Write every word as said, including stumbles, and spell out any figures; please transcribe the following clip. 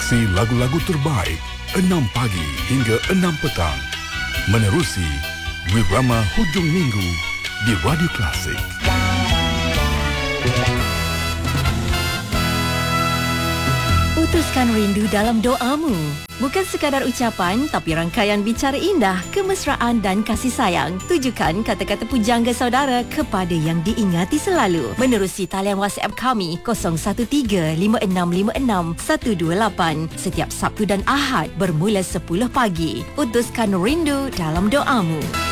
Seleksi lagu-lagu terbaik enam pagi hingga enam petang. Menerusi Wirama Hujung Minggu di Radio Klasik. Putuskan rindu dalam doamu. Bukan sekadar ucapan, tapi rangkaian bicara indah, kemesraan dan kasih sayang. Tujukan kata-kata pujangga saudara kepada yang diingati selalu. Menerusi talian WhatsApp kami kosong satu tiga lima enam lima enam satu dua lapan setiap Sabtu dan Ahad bermula sepuluh pagi. Putuskan rindu dalam doamu.